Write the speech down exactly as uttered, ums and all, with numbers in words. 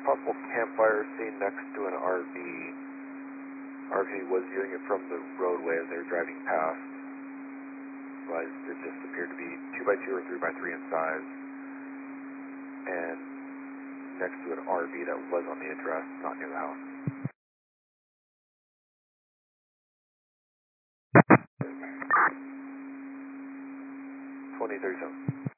possible campfire seen next to an R V. R V was viewing it from the roadway as they were driving past. But it just appeared to be two by two or three by three in size. And next to an R V that was on the address, not near the house. twenty thirty-seven.